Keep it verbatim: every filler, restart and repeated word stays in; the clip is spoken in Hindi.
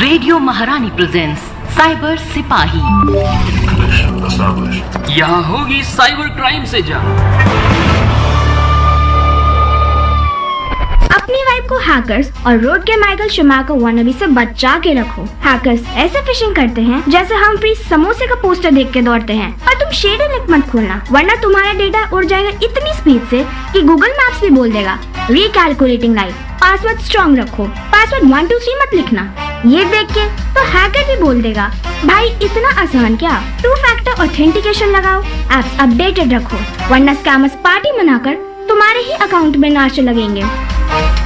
रेडियो महारानी प्रेजेंट्स साइबर सिपाही। यहाँ होगी साइबर क्राइम से जंग। अपनी वाइफ को हैकर्स और रोड के माइकल शूमाकर वानाबी से बचा के रखो। हैकर्स ऐसे फिशिंग करते हैं जैसे हम फ्री समोसे का पोस्टर देख के दौड़ते हैं। और तुम शेडर लिंक मत खोलना, वरना तुम्हारा डेटा उड़ जाएगा इतनी स्पीड से कि गूगल मैप्स भी बोल देगा रिकैलकुलेटिंग लाइफ। पासवर्ड स्ट्रॉन्ग रखो, पासवर्ड वन टू थ्री मत लिखना। ये देख के तो हैकर भी बोल देगा भाई इतना आसान क्या। टू फैक्टर ऑथेंटिकेशन लगाओ, एप्स अपडेटेड रखो, वरना स्कैमर्स पार्टी मनाकर तुम्हारे ही अकाउंट में नाच लगेंगे।